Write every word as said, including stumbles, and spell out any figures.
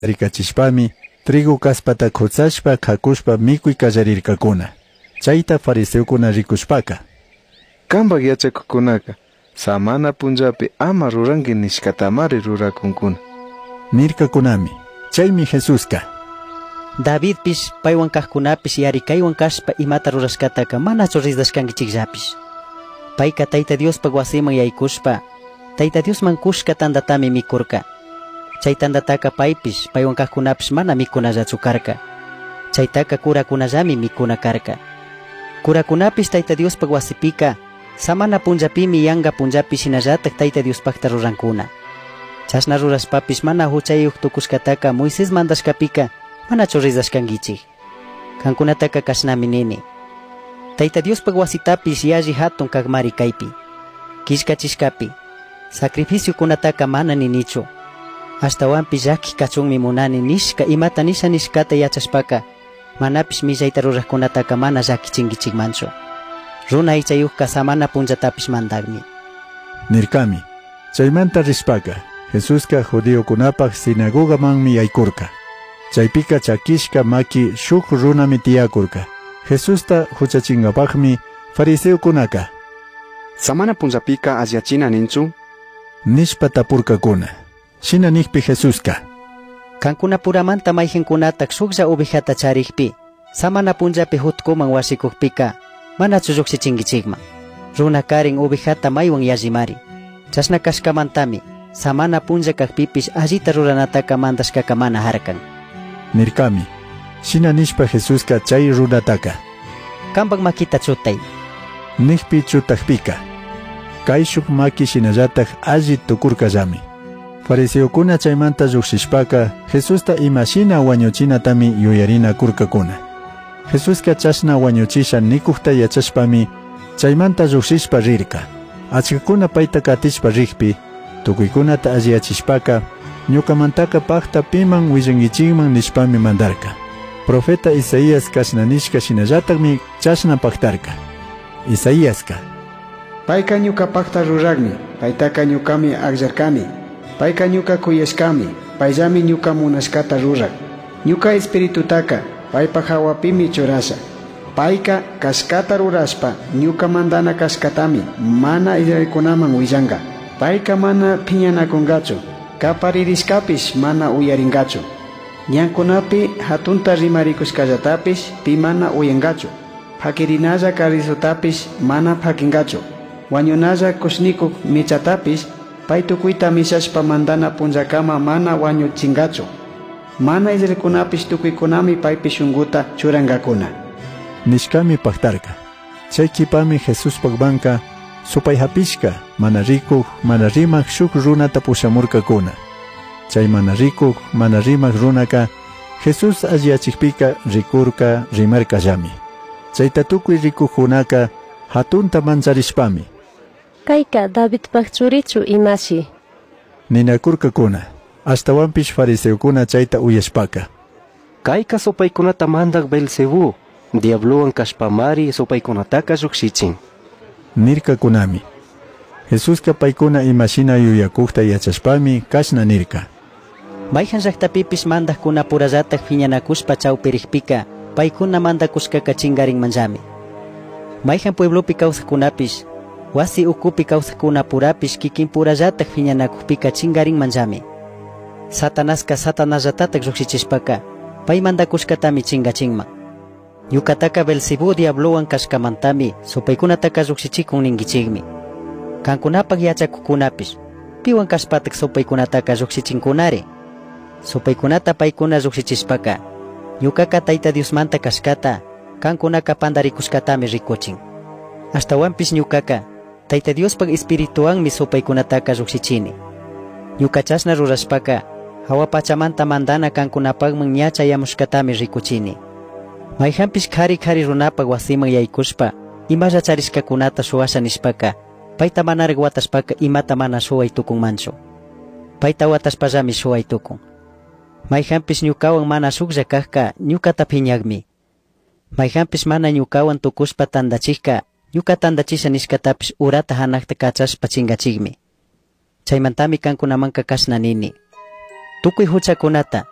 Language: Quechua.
rikachishpami trigo kaspata kutsashpa kakushpa mikuy kallarirkakuna. Chayta fariseokuna rikushpaka. Kambak yachakukunaka samana punjapi ama ruranki nishkatamari rurakunkuna. Nirkakunami. Chaymi Jesuska. David pish paywan kajkunapish yarikaywan kashpa imata rurashkataka manachu risdashkankichikllapish. Payka Tayta Diospa wasiman yaykushpa Tayta Diosman kushka tandatami mikurka. Chay tandataka paypish paywan kajkunapish mana mikunallachu karka. Chaytaka kurakunallami mikuna karka. Kurakunapish Tayta Diospa wasipika samana punjapimi yanga punjapi shinallatak Tayta Diospakta rurankuna. Chashna rurashpapish mana huchayuq tukushkataka Moisés mandashkapika manachu risdashkankichik. Kankunataka kashnami nini. Tayta Diospa wasitapish yalli hatun kagmari kaypi. Kishkachishkapi sacrificio kunataka mana ninichu. Ashtawanpish llaki kachunmi munani nishka imata nisha nishkata yachashpaka manapish millayta ruraqkunataka mana llakichinkichikmanchu. Runa ichayuqka samana punllatapish mandaqmi. Nirkami. Chaymanta rishpaka Jesuska judiokunapaq sinagogamanmi yaykurka. Chaypika chakishka maki shuk runami tiyakurka. Jesusta huchachinkapaqmi fariseokunaka. Samana punllapika asiyachina ninchu? Nishpa tapurkakuna. Shina nikpi Jesuska. Kankuna puramanta mayjinkunatak shuklla ovejata charikpi samana punllapi hutkuman wasikukpika manachu lluksichinkichikman. Runa karin ovejata maywan yallimari. Chashna kashkamantami samana punlla kakpipish allita ruranataka mandashkaka mana harkan. Nirkami. Shina nishpa Jesuska chay runataka. Kambak makita chutay. Nikpi chutakpika. Kay shuk maki shinallatak alli tukurkallami. Fariseokuna chaymanta lluksishpaka Jesusta imashina wañuchinatami yuyarina kurkakuna. Jesuska chashna wañuchisha nikukta yachashpami chaymanta lluksishpa rirka. Achkakuna payta katishpa rikpi tukuykunata alliyachishpaka ñukamantaka pakta piman willankichikman nishpami mandarka. Profeta Isaías kashna nishka shinallatakmi chashna paktarka. Isaíaska. Payka ñuka pakta ruragmi, paytaka ñukami agllarkani. Payka ñuka kuyashkami, payllami ñuka munashkata rurag. Ñuka espiritutaka paypa hawapimi churasha. Payka kashkata rurashpa ñuka mandana kashkatami mana Israelkunaman willanga. Payka mana phiñanakungachu, kaparirishkapish mana uyaringachu. Ñankunapi hatunta rimarikushkallatapish pi mana uyangachu. Phakirinalla karisutapish mana phakingachu. Wañunalla kushnikuk michatapish pay tukuyta mishashpa mandana punllakama mana wañuchingachu. Mana Israelkunapish tukuykunami paypi shunguta churangakuna. Nishkami paktarka. Chay kipami Jesús pakbanka supay hapishka mana rikuq mana rimaq shuk runata pushamurkakuna. Chay mana rikuq mana rimaq runaka Jesús alliyachikpika rikurka rimarkallami. Chayta tukuy rikuqkunaka hatunta mancharishpami. Kayka Davidpaq churichu imashi. Ninakurkakuna. Ashtawanpish fariseokuna chayta uyashpaka. Kayka sopaykunata mandak Belzebú. Diabluwan kashpamari sopaykunataka lluksichin. Nirkakunami. Jesuska paykuna imashina yuyakukta yachashpami kashna nirka. Mayhan llaqtapipish mandaqkuna purallatak phiñanakushpa chawpirikpika paykuna mandakushkaka chingarinmanllami. Mayhan pueblopi kawsaqkunapish wasi ukupi kawsaqkuna purapish kikin purallatak phiñanakukpika chingarinmanllami. Satanaska satanallatataq lluksichishpaka pay mandakushkatami chingachinman. Ñukataka Belzebú diabluwan kashkamantami supaykunataka lluksichikun ninkichikmi. Kankunapaq yachakukunapish piwan kashpatak supaykunataka lluksichinkunari. Supaykunata paykuna lluksichishpaka ñukaka Tayta Diosmanta kashkata kankunaka pandarikushkatami rikuchin. Ashtawanpish ñukaka Tayta Diospaq espirituwanmi supaykunataka lluksichini. Ñuka chashna rurashpaka hawa pachamanta mandana kankunapaqman ñachayamushkatami rikuchini. Mayhanpish kari kari runapaq wasiman yaykushpa imalla charishkakunata shuwasha nishpaka payta manaraq watashpaka imata mana shuway tukunmanchu. Payta watashpallami shuway tukun. Mayhanpish ñukawan mana shuklla kaqka ñukata phiñaqmi. Mayhanpish mana ñukawan tukushpa tandachikka ñuka tandachisha nishkatapish urata hanaqta kachashpa chingachikmi. Chaymantami kankunamanka kashna nini. Tukuy huchakunata